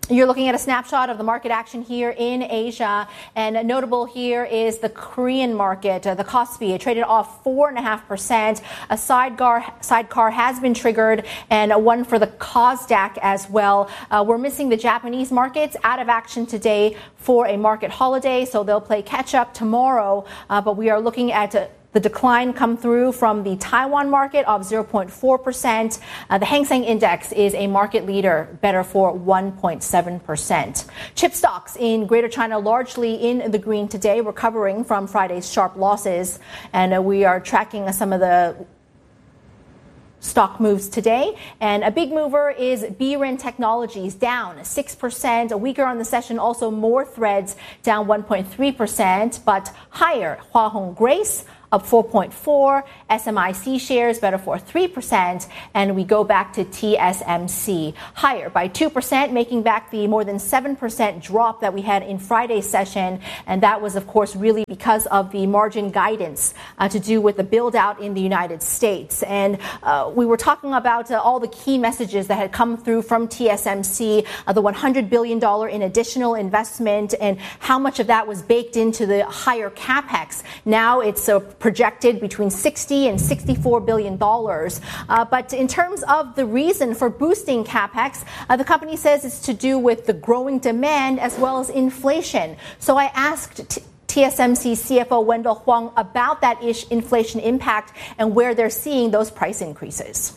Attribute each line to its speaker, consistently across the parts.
Speaker 1: You're looking at a snapshot of the market action here in Asia, and notable here is the Korean market. The Kospi traded off 4.5%. A sidecar has been triggered, and one for the Kosdaq as well. We're missing the Japanese markets out of action today for a market holiday, so they'll play catch up tomorrow. But we are looking at the decline come through from the Taiwan market of 0.4%. The Hang Seng Index is a market leader, better for 1.7%. Chip stocks in Greater China largely in the green today, recovering from Friday's sharp losses. And we are tracking some of the stock moves today. And a big mover is BRIN Technologies, down 6%. A weaker on the session, also more threads, down 1.3%, but higher. Hua Hong Grace, up 4.4%. SMIC shares better for 3%. And we go back to TSMC, higher by 2%, making back the more than 7% drop that we had in Friday's session. And that was, of course, really because of the margin guidance to do with the build out in the United States. And we were talking about all the key messages that had come through from TSMC, the $100 billion in additional investment, and how much of that was baked into the higher capex. Now it's projected between $60 and $64 billion. But in terms of the reason for boosting capex, the company says it's to do with the growing demand as well as inflation. So I asked TSMC CFO Wendell Huang about that inflation impact and where they're seeing those price increases.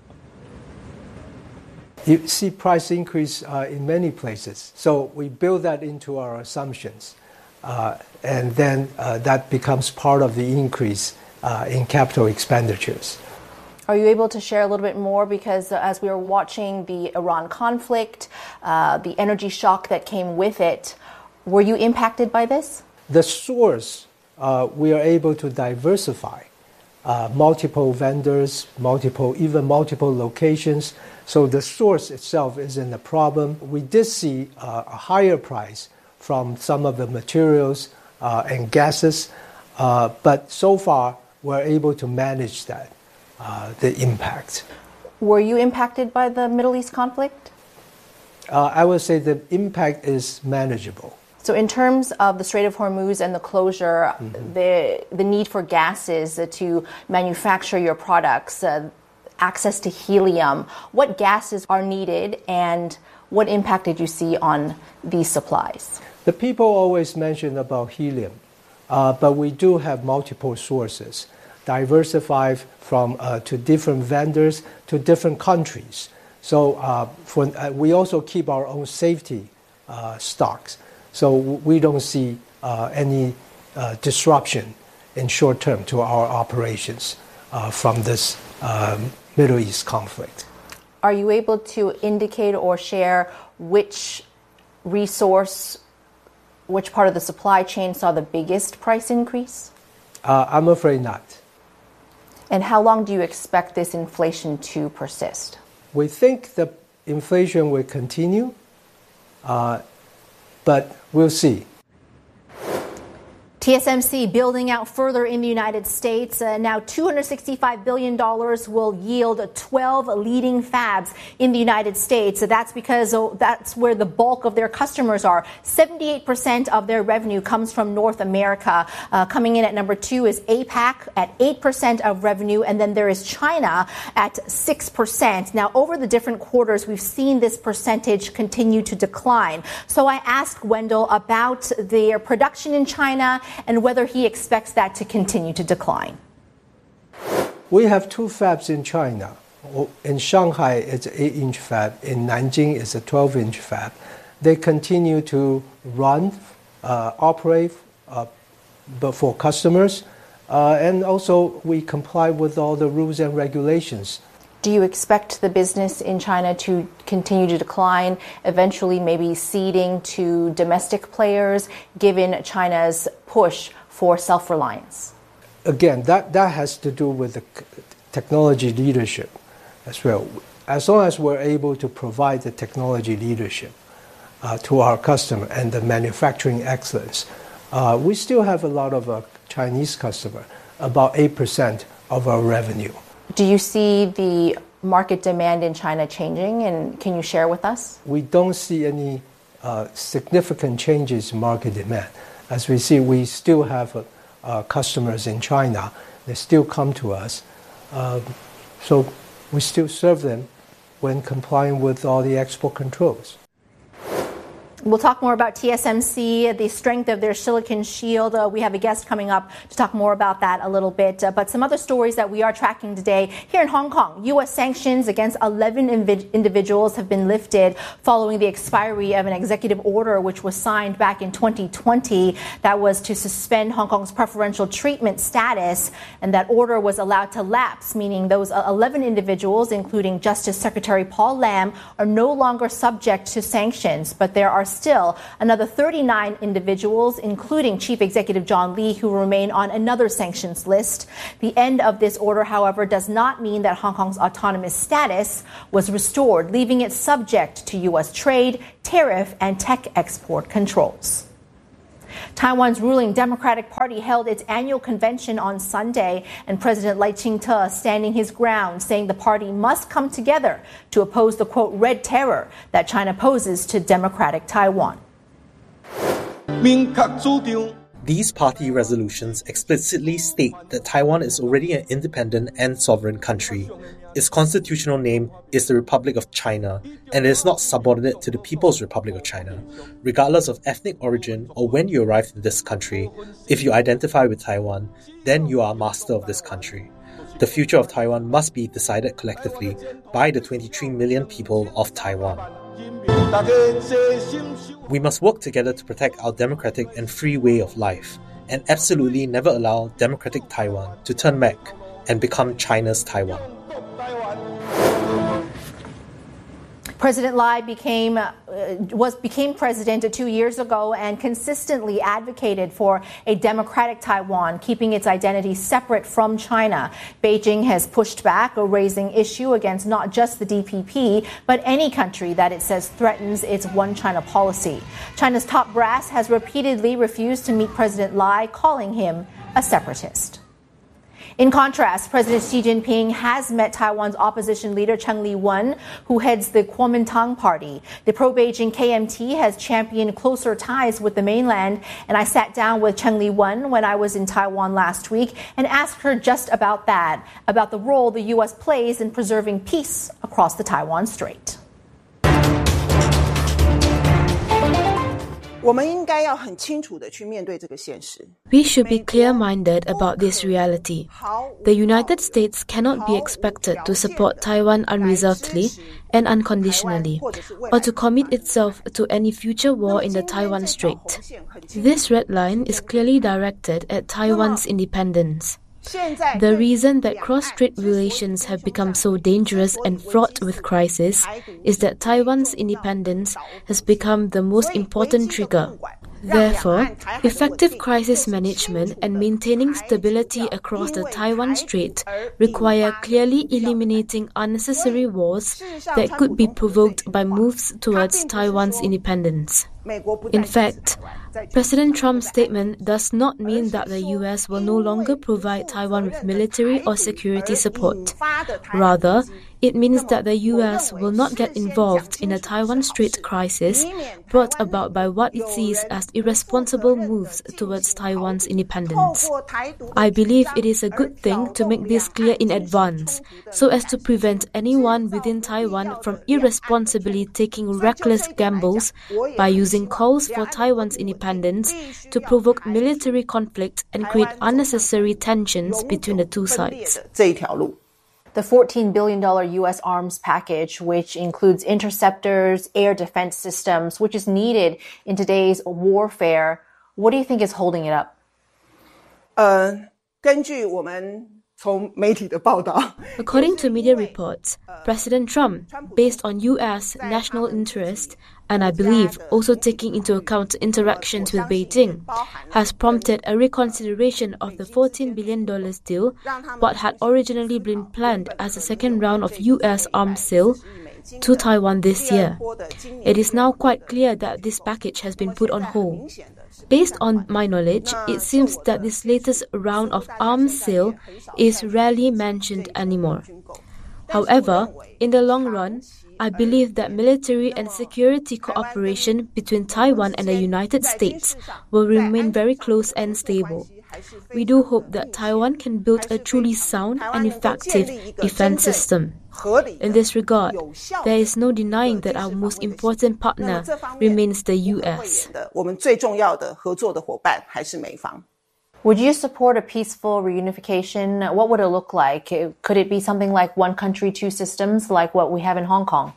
Speaker 2: You see price increase in many places. So we build that into our assumptions. And then that becomes part of the increase in capital expenditures.
Speaker 1: Are you able to share a little bit more? Because as we were watching the Iran conflict, the energy shock that came with it, were you impacted by this?
Speaker 2: The source, we are able to diversify multiple vendors, even multiple locations. So the source itself isn't a problem. We did see a higher price from some of the materials and gases, but so far we're able to manage that, the impact.
Speaker 1: Were you impacted by the Middle East conflict?
Speaker 2: I would say the impact is manageable.
Speaker 1: So in terms of the Strait of Hormuz and the closure, the need for gases to manufacture your products, access to helium, what gases are needed and what impact did you see on these supplies?
Speaker 2: The people always mention about helium, but we do have multiple sources, diversified from to different vendors to different countries. So we also keep our own safety stocks. So we don't see any disruption in short term to our operations from this Middle East conflict.
Speaker 1: Are you able to indicate or share which resource, which part of the supply chain saw the biggest price increase?
Speaker 2: I'm afraid not.
Speaker 1: And how long do you expect this inflation to persist?
Speaker 2: We think the inflation will continue, but we'll see.
Speaker 1: TSMC building out further in the United States. Now $265 billion will yield 12 leading fabs in the United States. So that's because that's where the bulk of their customers are. 78% of their revenue comes from North America. Coming in at number 2 is APAC at 8% of revenue. And then there is China at 6%. Now, over the different quarters, we've seen this percentage continue to decline. So I asked Wendell about their production in China and whether he expects that to continue to decline.
Speaker 2: We have 2 fabs in China. In Shanghai, it's an 8-inch fab. In Nanjing, it's a 12-inch fab. They continue to run, operate but for customers. And also, we comply with all the rules and regulations.
Speaker 1: Do you expect the business in China to continue to decline, eventually maybe ceding to domestic players, given China's push for self-reliance?
Speaker 2: Again, that has to do with the technology leadership as well. As long as we're able to provide the technology leadership to our customer and the manufacturing excellence, we still have a lot of Chinese customers, about 8% of our revenue.
Speaker 1: Do you see the market demand in China changing, and can you share with us?
Speaker 2: We don't see any significant changes in market demand. As we see, we still have customers in China. They still come to us. So we still serve them when complying with all the export controls.
Speaker 1: We'll talk more about TSMC, the strength of their silicon shield. We have a guest coming up to talk more about that a little bit. But some other stories that we are tracking today. Here in Hong Kong, U.S. sanctions against 11 individuals have been lifted following the expiry of an executive order which was signed back in 2020 that was to suspend Hong Kong's preferential treatment status. And that order was allowed to lapse, meaning those 11 individuals, including Justice Secretary Paul Lam, are no longer subject to sanctions. But there are still another 39 individuals, including Chief Executive John Lee, who remain on another sanctions list. The end of this order, however, does not mean that Hong Kong's autonomous status was restored, leaving it subject to U.S. trade, tariff, and tech export controls. Taiwan's ruling Democratic Party held its annual convention on Sunday, and President Lai Ching-te standing his ground, saying the party must come together to oppose the, quote, red terror that China poses to democratic Taiwan.
Speaker 3: These party resolutions explicitly state that Taiwan is already an independent and sovereign country. Its constitutional name is the Republic of China, and it is not subordinate to the People's Republic of China. Regardless of ethnic origin or when you arrived in this country, if you identify with Taiwan, then you are a master of this country. The future of Taiwan must be decided collectively by the 23 million people of Taiwan. We must work together to protect our democratic and free way of life, and absolutely never allow democratic Taiwan to turn back and become China's Taiwan.
Speaker 1: President Lai became president 2 years ago and consistently advocated for a democratic Taiwan, keeping its identity separate from China. Beijing has pushed back, raising issue against not just the DPP, but any country that it says threatens its one China policy. China's top brass has repeatedly refused to meet President Lai, calling him a separatist. In contrast, President Xi Jinping has met Taiwan's opposition leader Cheng Li-wen, who heads the Kuomintang Party. The pro-Beijing KMT has championed closer ties with the mainland, and I sat down with Cheng Li-wen when I was in Taiwan last week and asked her just about that, about the role the U.S. plays in preserving peace across the Taiwan Strait.
Speaker 4: We should be clear-minded about this reality. The United States cannot be expected to support Taiwan unreservedly and unconditionally, or to commit itself to any future war in the Taiwan Strait. This red line is clearly directed at Taiwan's independence. The reason that cross-strait relations have become so dangerous and fraught with crisis is that Taiwan's independence has become the most important trigger. Therefore, effective crisis management and maintaining stability across the Taiwan Strait require clearly eliminating unnecessary wars that could be provoked by moves towards Taiwan's independence. In fact, President Trump's statement does not mean that the US will no longer provide Taiwan with military or security support. Rather, it means that the US will not get involved in a Taiwan Strait crisis brought about by what it sees as irresponsible moves towards Taiwan's independence. I believe it is a good thing to make this clear in advance, so as to prevent anyone within Taiwan from irresponsibly taking reckless gambles by using calls for Taiwan's independence to provoke military conflict and create unnecessary tensions between the two sides.
Speaker 1: The $14 billion U.S. arms package, which includes interceptors, air defense systems, which is needed in today's warfare, what do you think is holding it up?
Speaker 4: According to media reports, President Trump, based on U.S. national interest, and I believe also taking into account interactions with Beijing, has prompted a reconsideration of the $14 billion deal, what had originally been planned as a second round of U.S. arms sale to Taiwan this year. It is now quite clear that this package has been put on hold. Based on my knowledge, it seems that this latest round of arms sale is rarely mentioned anymore. However, in the long run, I believe that military and security cooperation between Taiwan and the United States will remain very close and stable. We do hope that Taiwan can build a truly sound and effective defense system. In this regard, there is no denying that our most important partner remains the US.
Speaker 1: Would you support a peaceful reunification? What would it look like? Could it be something like one country, two systems, like what we have in Hong Kong?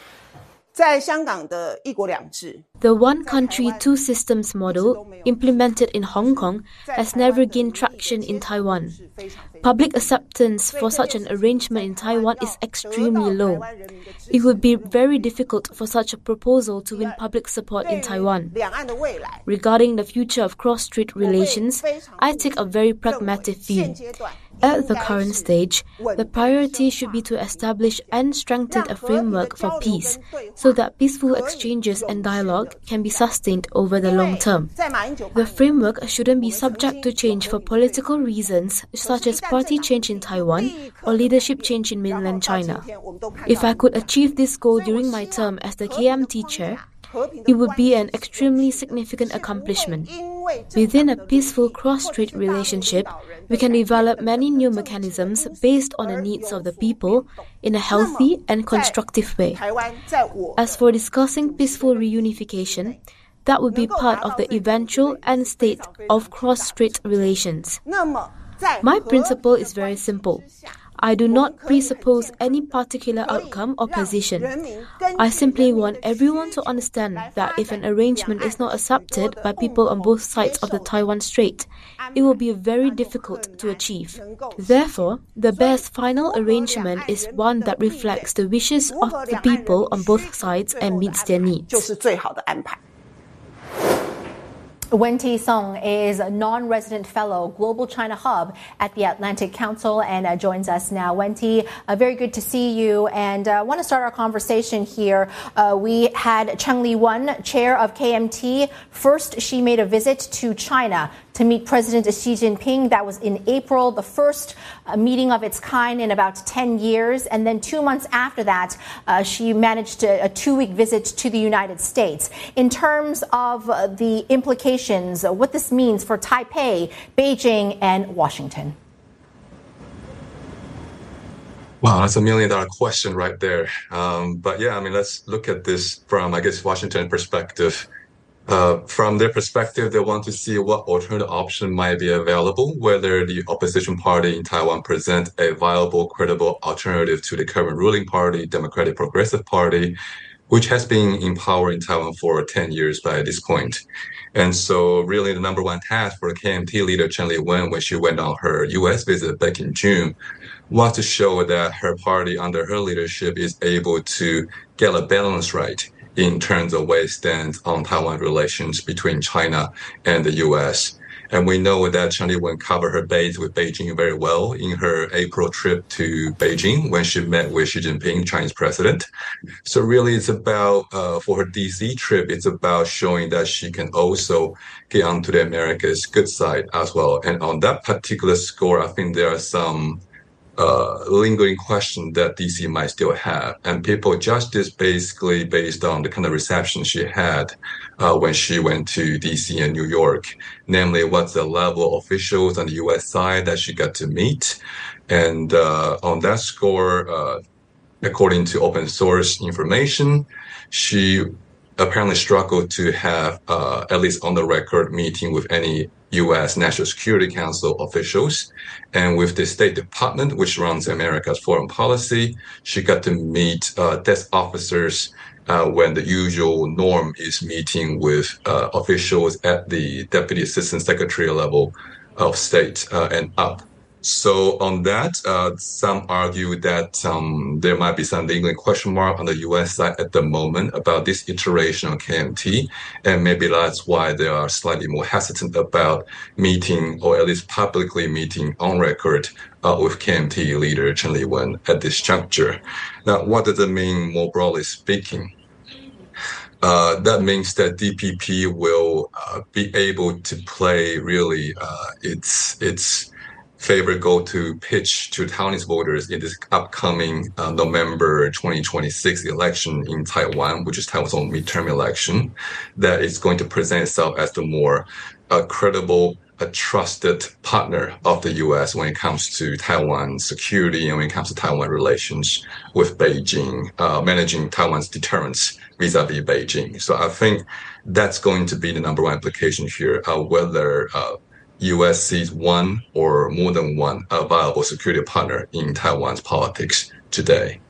Speaker 4: The one country, two systems model implemented in Hong Kong has never gained traction in Taiwan. Public acceptance for such an arrangement in Taiwan is extremely low. It would be very difficult for such a proposal to win public support in Taiwan. Regarding the future of cross-strait relations, I take a very pragmatic view. At the current stage, the priority should be to establish and strengthen a framework for peace so that peaceful exchanges and dialogue can be sustained over the long term. The framework shouldn't be subject to change for political reasons such as party change in Taiwan or leadership change in mainland China. If I could achieve this goal during my term as the KMT chair, it would be an extremely significant accomplishment. Within a peaceful cross-strait relationship, we can develop many new mechanisms based on the needs of the people in a healthy and constructive way. As for discussing peaceful reunification, that would be part of the eventual end state of cross-strait relations. My principle is very simple. I do not presuppose any particular outcome or position. I simply want everyone to understand that if an arrangement is not accepted by people on both sides of the Taiwan Strait, it will be very difficult to achieve. Therefore, the best final arrangement is one that reflects the wishes of the people on both sides and meets their needs.
Speaker 1: Wen Ti-sung is a non-resident fellow, Global China Hub at the Atlantic Council, and joins us now. Wen Ti, very good to see you, and I want to start our conversation here. We had Cheng Li-wen, chair of KMT. First, she made a visit to China to meet President Xi Jinping. That was in April, the first meeting of its kind in about 10 years. And then 2 months after that, she managed a 2-week visit to the United States. In terms of the implications, what this means for Taipei, Beijing, and Washington.
Speaker 5: Wow, that's $1 million question right there. But yeah, I mean, let's look at this from, I guess, Washington perspective. From their perspective, they want to see what alternative option might be available, whether the opposition party in Taiwan present a viable, credible alternative to the current ruling party, Democratic Progressive Party, which has been in power in Taiwan for 10 years by this point. And so really the number one task for the KMT leader, Cheng Li-wen, when she went on her U.S. visit back in June, was to show that her party under her leadership is able to get a balance right in terms of where it stands on Taiwan relations between China and the U.S. And we know that Cheng Li-wen covered her base with Beijing very well in her April trip to Beijing when she met with Xi Jinping, Chinese president. So really it's about, for her DC trip, it's about showing that she can also get onto the America's good side as well. And on that particular score, I think there are some lingering question that DC might still have. And people judge this basically based on the kind of reception she had when she went to DC and New York, namely what's the level of officials on the U.S. side that she got to meet. And on that score, according to open source information, she apparently struggled to have, at least on the record, meeting with any U.S. National Security Council officials. And with the State Department, which runs America's foreign policy, she got to meet desk officers when the usual norm is meeting with officials at the Deputy Assistant Secretary level of state and up. So on that, some argue that there might be some lingering question mark on the U.S. side at the moment about this iteration of KMT, and maybe that's why they are slightly more hesitant about meeting, or at least publicly meeting on record with KMT leader Cheng Li-wen at this juncture. Now, what does it mean more broadly speaking? That means that DPP will be able to play really its Faber go to pitch to Taiwanese voters in this upcoming November 2026 election in Taiwan, which is Taiwan's own midterm election, that is going to present itself as the more credible, a trusted partner of the U.S. when it comes to Taiwan security and when it comes to Taiwan relations with Beijing, managing Taiwan's deterrence vis-a-vis Beijing. So I think that's going to be the number one implication here, whether U.S. sees one or more than one viable security partner in Taiwan's politics today.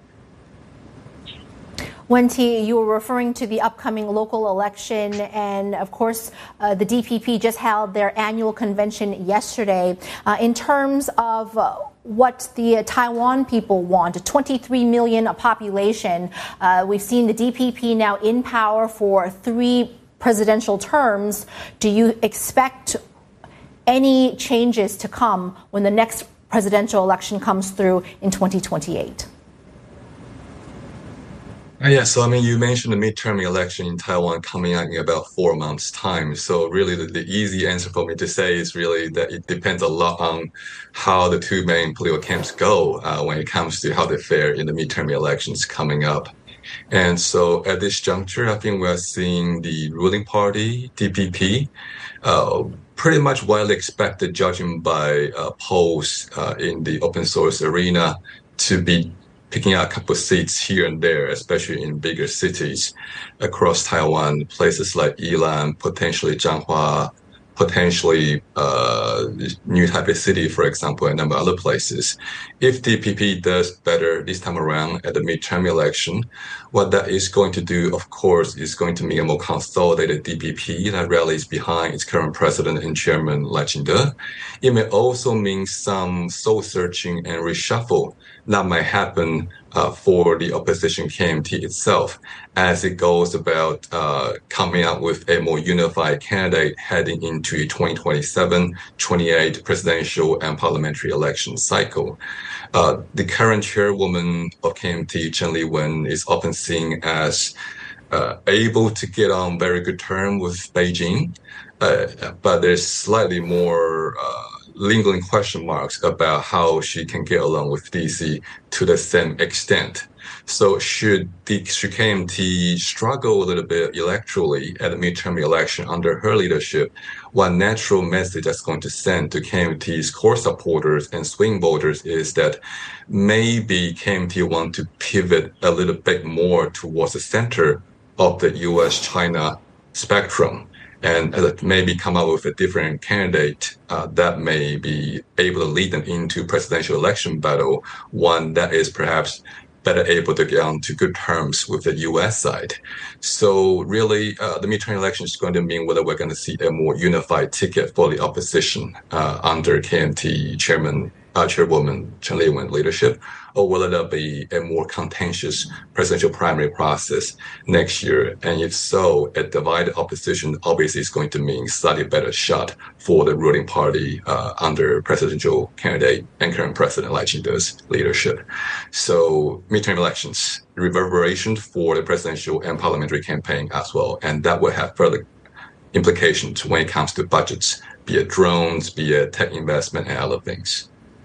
Speaker 1: Wen-Ti, you were referring to the upcoming local election, and of course, the DPP just held their annual convention yesterday. In terms of what the Taiwan people want, a 23 million population, we've seen the DPP now in power for 3 presidential terms. Do you expect any changes to come when the next presidential election comes through in 2028?
Speaker 5: Yeah, so I mean, you mentioned the midterm election in Taiwan coming out in about 4 months' time. So really, the easy answer for me to say is really that it depends a lot on how the 2 main political camps go when it comes to how they fare in the midterm elections coming up. And so at this juncture, I think we're seeing the ruling party, DPP, pretty much widely expected, judging by polls in the open source arena, to be picking out a couple of seats here and there, especially in bigger cities across Taiwan, places like Yilan, potentially Changhua, potentially New Taipei City, for example, and a number of other places. If DPP does better this time around at the midterm election, what that is going to do, of course, is going to mean a more consolidated DPP that rallies behind its current president and chairman, Lai Ching-te. It may also mean some soul-searching and reshuffle that might happen for the opposition KMT itself as it goes about coming out with a more unified candidate heading into a 2027-28 presidential and parliamentary election cycle. The current chairwoman of KMT, Chen Li-wen, is often seen as able to get on very good terms with Beijing, but there's slightly more lingering question marks about how she can get along with DC to the same extent. So should KMT struggle a little bit electorally at the midterm election under her leadership, one natural message that's going to send to KMT's core supporters and swing voters is that maybe KMT want to pivot a little bit more towards the center of the U.S.-China spectrum, and maybe come up with a different candidate that may be able to lead them into presidential election battle, one that is perhaps better able to get on to good terms with the U.S. side. So really, the midterm election is going to mean whether we're going to see a more unified ticket for the opposition under KMT Chairwoman Chen Li-wen leadership, or will it be a more contentious presidential primary process next year? And if so, a divided opposition obviously is going to mean slightly better shot for the ruling party under presidential candidate and current president Lai Ching-te's leadership. So midterm elections, reverberation for the presidential and parliamentary campaign as well, and that will have further implications when it comes to budgets, be it drones, be it tech investment, and other things.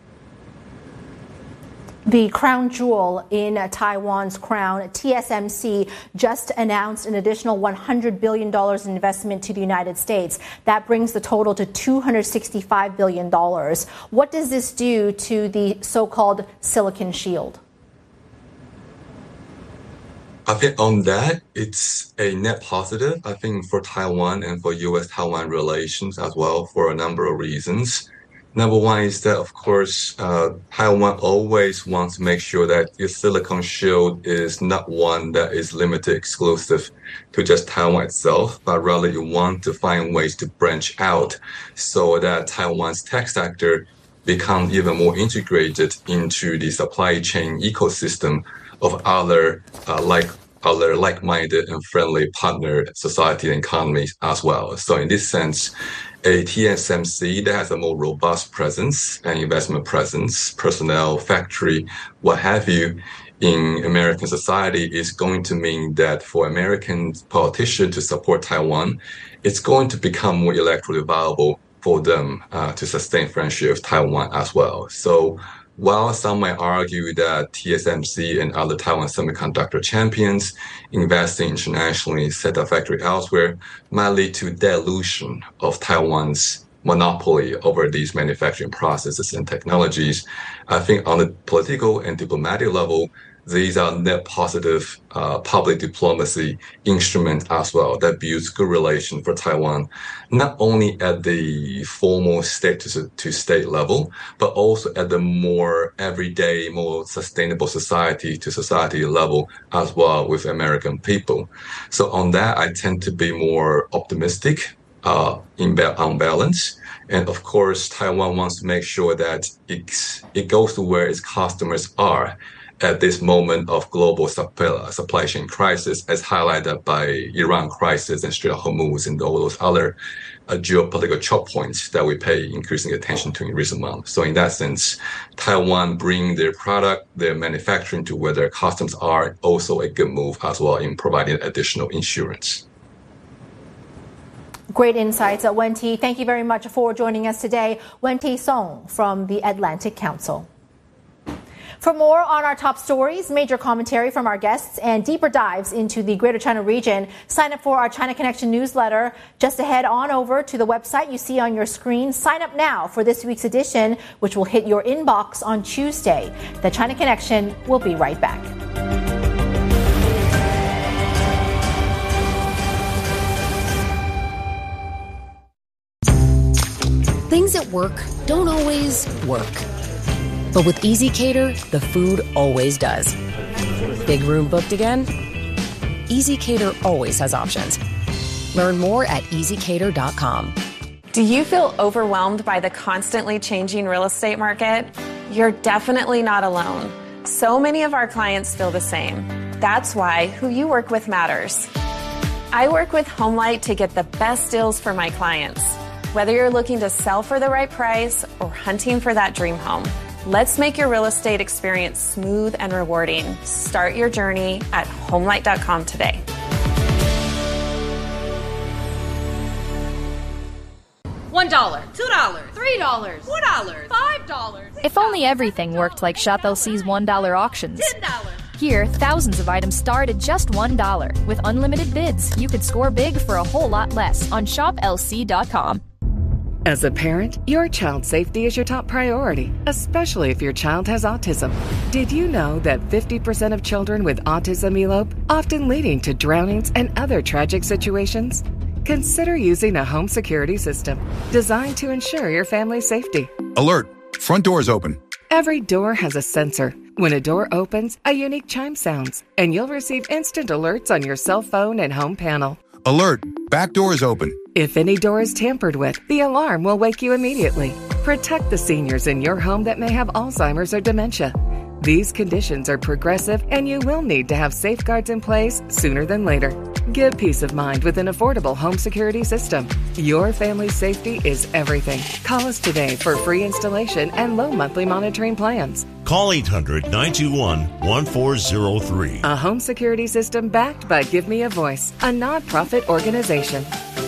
Speaker 1: The crown jewel in Taiwan's crown, TSMC, just announced an additional $100 billion in investment to the United States. That brings the total to $265 billion. What does this do to the so-called Silicon Shield?
Speaker 5: I think on that, it's a net positive, I think, for Taiwan and for U.S.-Taiwan relations as well, for a number of reasons. Number one is that, of course, Taiwan always wants to make sure that its Silicon Shield is not one that is limited exclusive to just Taiwan itself, but rather you want to find ways to branch out so that Taiwan's tech sector becomes even more integrated into the supply chain ecosystem of other like-minded and friendly partner society and economies as well. So in this sense, a TSMC that has a more robust presence and investment presence, personnel, factory, what have you, in American society is going to mean that for American politicians to support Taiwan, it's going to become more electorally viable for them to sustain friendship with Taiwan as well. So while some might argue that TSMC and other Taiwan semiconductor champions investing internationally, set up factory elsewhere, might lead to dilution of Taiwan's monopoly over these manufacturing processes and technologies. I think on the political and diplomatic level, these are net positive public diplomacy instruments as well that builds good relation for Taiwan, not only at the formal state-to-state level, but also at the more everyday, more sustainable society-to-society level as well with American people. So on that, I tend to be more optimistic on balance. And of course, Taiwan wants to make sure that it goes to where its customers are at this moment of global supply chain crisis, as highlighted by Iran crisis and Strait of Hormuz and all those other geopolitical choke points that we pay increasing attention to in recent months. So in that sense, Taiwan bring their product, their manufacturing to where their customers are, also a good move as well in providing additional insurance.
Speaker 1: Great insights, Wen-Ti. Thank you very much for joining us today. Wen-Ti Song from the Atlantic Council. For more on our top stories, major commentary from our guests, and deeper dives into the Greater China region, sign up for our China Connection newsletter. Just head on over to the website you see on your screen. Sign up now for this week's edition, which will hit your inbox on Tuesday. The China Connection will be right back.
Speaker 6: Things at work don't always work. But with ezCater, the food always does. Big room booked again? ezCater always has options. Learn more at ezcater.com.
Speaker 7: Do you feel overwhelmed by the constantly changing real estate market? You're definitely not alone. So many of our clients feel the same. That's why who you work with matters. I work with HomeLight to get the best deals for my clients. Whether you're looking to sell for the right price or hunting for that dream home, let's make your real estate experience smooth and rewarding. Start your journey at HomeLight.com today.
Speaker 8: $1, $2, $3, $4, $5.
Speaker 9: If only everything worked like Shop LC's $1 auctions.
Speaker 8: $10.
Speaker 9: Here, thousands of items start at just $1. With unlimited bids, you could score big for a whole lot less on ShopLC.com.
Speaker 10: As a parent, your child's safety is your top priority, especially if your child has autism. Did you know that 50% of children with autism elope, often leading to drownings and other tragic situations? Consider using a home security system designed to ensure your family's safety.
Speaker 11: Alert! Front door is open.
Speaker 10: Every door has a sensor. When a door opens, a unique chime sounds, and you'll receive instant alerts on your cell phone and home panel.
Speaker 11: Alert! Back door is open.
Speaker 10: If any door is tampered with, the alarm will wake you immediately. Protect the seniors in your home that may have Alzheimer's or dementia. These conditions are progressive, and you will need to have safeguards in place sooner than later. Give peace of mind with an affordable home security system. Your family's safety is everything. Call us today for free installation and low monthly monitoring plans.
Speaker 12: Call 800-921-1403.
Speaker 10: A home security system backed by Give Me a Voice, a nonprofit organization.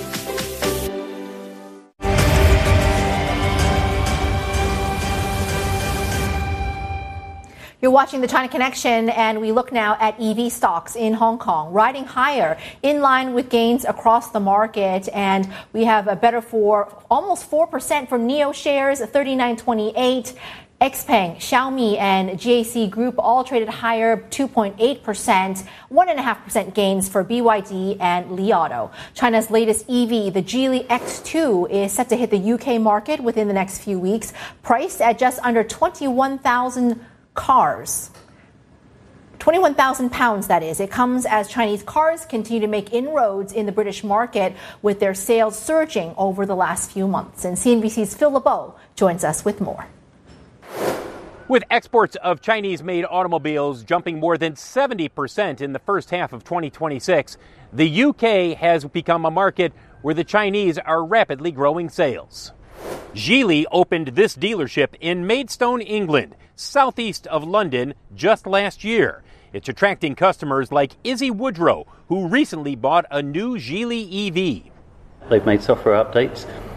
Speaker 1: You're watching the China Connection, and we look now at EV stocks in Hong Kong, riding higher in line with gains across the market. And we have a better for almost 4% for NIO shares, 39.28. XPeng, Xiaomi, and GAC Group all traded higher, 2.8%, 1.5% gains for BYD and Li Auto. China's latest EV, the Geely X2, is set to hit the UK market within the next few weeks, priced at just under 21,000 cars. 21,000 pounds, that is. It comes as Chinese cars continue to make inroads in the British market, with their sales surging over the last few months. And CNBC's Phil LeBeau joins us with more.
Speaker 13: With exports of Chinese-made automobiles jumping more than 70% in the first half of 2026, the UK has become a market where the Chinese are rapidly growing sales. Geely opened this dealership in Maidstone, England, southeast of London, just last year. It's attracting customers like Izzy Woodrow, who recently bought a new Geely EV.
Speaker 14: They've made software updates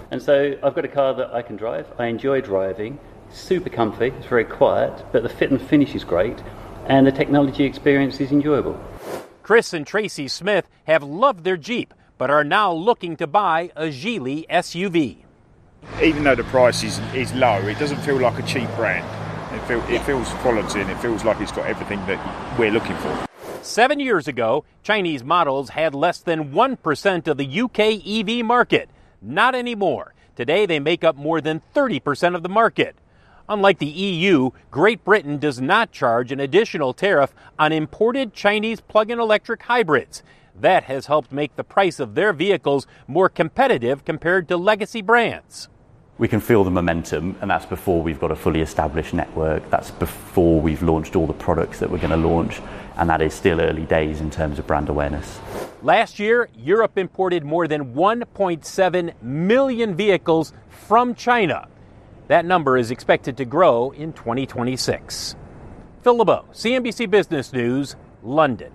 Speaker 12: And so I've got a car that I can drive. I enjoy driving. Super comfy. It's very quiet, but the fit and finish is great, and the technology experience is enjoyable.
Speaker 13: Chris and Tracy Smith have loved their Jeep, but are now looking to buy a Geely SUV.
Speaker 14: Even though the price is low, it doesn't feel like a cheap brand. It feels quality, and it feels like it's got everything that we're looking for.
Speaker 13: 7 years ago, Chinese models had less than 1% of the UK EV market. Not anymore. Today, they make up more than 30% of the market. Unlike the EU, Great Britain does not charge an additional tariff on imported Chinese plug-in electric hybrids. That has helped make the price of their vehicles more competitive compared to legacy brands.
Speaker 15: We can feel the momentum, and that's before we've got a fully established network. That's before we've launched all the products that we're going to launch, and that is still early days in terms of brand awareness.
Speaker 13: Last year, Europe imported more than 1.7 million vehicles from China. That number is expected to grow in 2026. Phil LeBeau, CNBC Business News, London.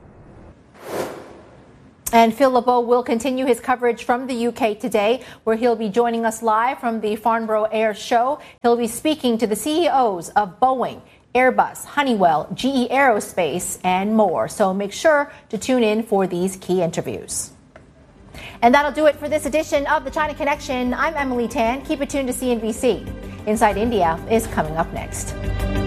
Speaker 1: And Phil LeBeau will continue his coverage from the UK today, where he'll be joining us live from the Farnborough Air Show. He'll be speaking to the CEOs of Boeing, Airbus, Honeywell, GE Aerospace, and more. So make sure to tune in for these key interviews. And that'll do it for this edition of the China Connection. I'm Emily Tan. Keep it tuned to CNBC. Inside India is coming up next.